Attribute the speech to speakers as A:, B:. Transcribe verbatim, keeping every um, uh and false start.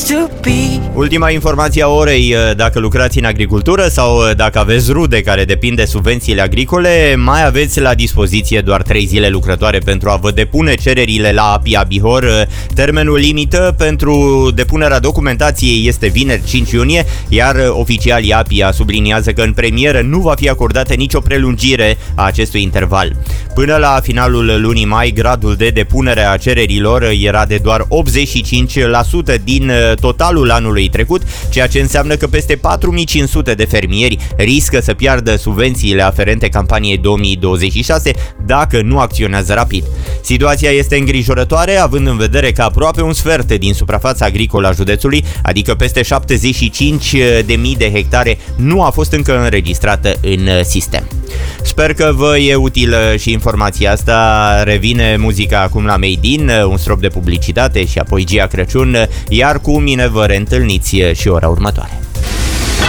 A: to be.
B: Ultima informație a orei, dacă lucrați în agricultură sau dacă aveți rude care depind de subvențiile agricole, mai aveți la dispoziție doar trei zile lucrătoare pentru a vă depune cererile la APIA Bihor. Termenul limită pentru depunerea documentației este vineri cinci iunie, iar oficialii APIA subliniază că în premieră nu va fi acordată nicio prelungire a acestui interval. Până la finalul lunii mai, gradul de depunere a cererilor era de doar optzeci și cinci la sută din totalul anului trecut, ceea ce înseamnă că peste patru mii cinci sute de fermieri riscă să piardă subvențiile aferente campaniei două mii douăzeci și șase dacă nu acționează rapid. Situația este îngrijorătoare, având în vedere că aproape un sfert din suprafața agricolă a județului, adică peste șaptezeci și cinci de mii de hectare, nu a fost încă înregistrată în sistem. Sper că vă e utilă și informația asta. Revine muzica acum la Made in, un strop de publicitate și apoi Gia Crăciun, iar cu mine vă reîntâlniți și ora următoare.